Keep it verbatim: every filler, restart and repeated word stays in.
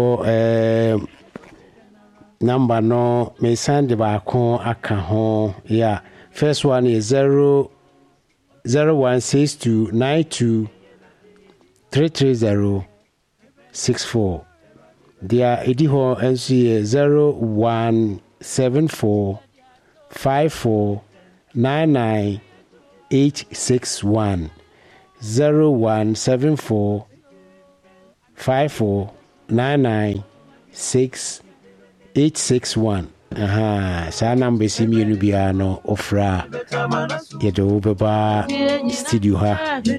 eh number no me send back aka ho. Yeah. First one is zero zero one six two nine two three three zero six four. There edi ho nso zero one seven four five four nine nine eight six one. zero one seven four five four nine nine six eight six one. Aha, sa number si mi no bia no ofra yedo beba studio ha